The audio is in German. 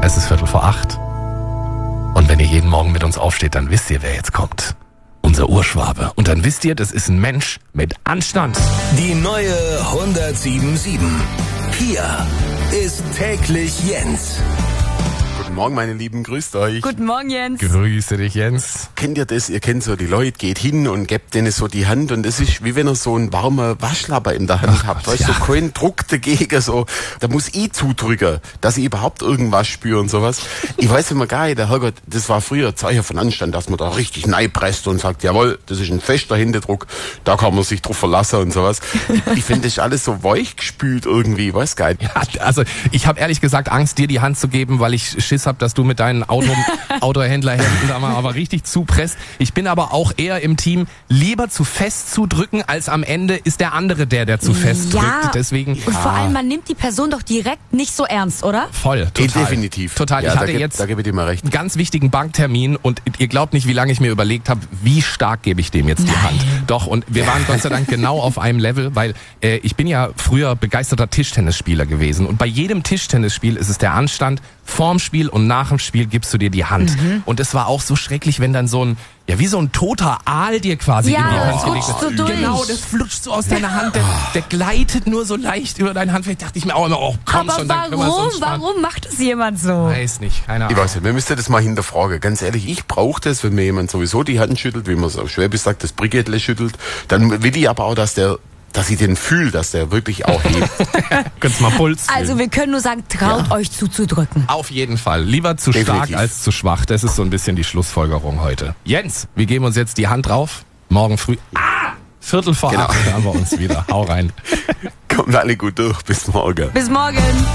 Es ist 7:45. Und wenn ihr jeden Morgen mit uns aufsteht, dann wisst ihr, wer jetzt kommt. Unser Urschwabe. Und dann wisst ihr, das ist ein Mensch mit Anstand. Die neue 107.7. Hier ist täglich Jens. Guten Morgen, meine Lieben, grüßt euch. Guten Morgen, Jens. Grüße dich, Jens. Kennt ihr das? Ihr kennt so, die Leute geht hin und gebt denen so die Hand und es ist wie wenn ihr so einen warmen Waschlapper in der Hand habt. Weißt du, so kein Druck dagegen, so. Da muss ich zudrücken, dass ich überhaupt irgendwas spüre und sowas. Ich weiß immer gar nicht, der Herrgott, das war früher Zeichen von Anstand, dass man da richtig neipresst und sagt, jawohl, das ist ein fester Händedruck, da kann man sich drauf verlassen und sowas. Ich finde das alles so weich gespült irgendwie, weiß gar nicht. Ja, also ich habe ehrlich gesagt Angst, dir die Hand zu geben, weil ich Schiss habe, dass du mit deinen Autohändlerhänden da mal aber richtig zupresst. Ich bin aber auch eher im Team, lieber zu fest zu drücken, als am Ende ist der andere der zu fest drückt. Deswegen, und vor allem, man nimmt die Person doch direkt nicht so ernst, oder? Voll, total. Definitiv. Total. Ja, Ich hatte da gebe ich dir mal recht. einen ganz wichtigen Banktermin und ihr glaubt nicht, wie lange ich mir überlegt habe, wie stark gebe ich dem jetzt die Hand. Doch, und wir waren Gott sei Dank genau auf einem Level, weil ich bin ja früher begeisterter Tischtennisspieler gewesen und bei jedem Tischtennisspiel ist es der Anstand, vorm Spiel und nach dem Spiel gibst du dir die Hand. Und es war auch so schrecklich, wenn dann so ein, ja, wie so ein toter Aal dir quasi in die Hand gelegt rutscht so durch. Genau, das flutscht so aus deiner Hand, der gleitet nur so leicht über deine Hand. Vielleicht dachte ich mir auch immer, oh komm Aber schon, dann können wir es uns sparen. warum macht es jemand so? Weiß nicht, keine Ahnung. Ich weiß nicht, wir müssten das mal hinterfragen. Ganz ehrlich, ich brauche das, wenn mir jemand sowieso die Hand schüttelt, wie man es auf Schwäbisch sagt, das Brigitte schüttelt, dann will ich aber auch, dass ich den fühle, dass der wirklich auch hebt. Könntest mal Puls fühlen. Also wir können nur sagen, traut euch zuzudrücken. Auf jeden Fall. Lieber zu Definitiv. stark als zu schwach. Das ist so ein bisschen die Schlussfolgerung heute. Jens, wir geben uns jetzt die Hand drauf. Morgen früh. 7:45 Genau. haben wir uns wieder. Hau rein. Kommt alle gut durch. Bis morgen. Bis morgen.